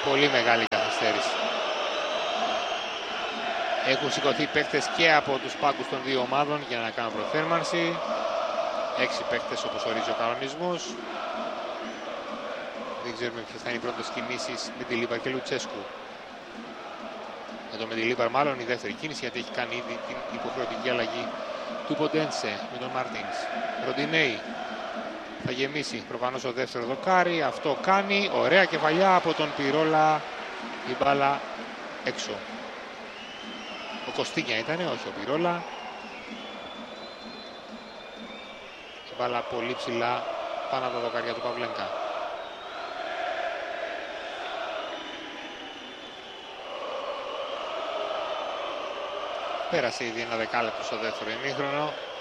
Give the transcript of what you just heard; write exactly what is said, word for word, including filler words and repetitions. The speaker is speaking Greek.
Πολύ μεγάλη καθυστέρηση. Έχουν σηκωθεί παίκτες και από τους πάγκους των δύο ομάδων για να κάνουν προθέρμανση. Έξι παίκτες όπως ορίζει ο κανονισμός. Δεν ξέρουμε ποιες θα είναι οι πρώτες κινήσεις με τη Λίπαρ και Λουτσέσκου. Με το Μεντιλίβαρ μάλλον η δεύτερη κίνηση, γιατί έχει κάνει ήδη την υποχρεωτική αλλαγή του Ποντένσε με τον Μάρτινς. Ροντινέι θα γεμίσει προφανώς ο δεύτερο δοκάρι. Αυτό κάνει. Ωραία κεφαλιά από τον Πιρόλα. Η μπάλα έξω. Ο Κωστίνια ήτανε, όχι ο Πιρόλα. Η μπάλα πολύ ψηλά πάνω από τα δοκάρια του Παυλένκα. Πέρασε ήδη ένα δεκάλεπτο στο δεύτερο ημίχρονο.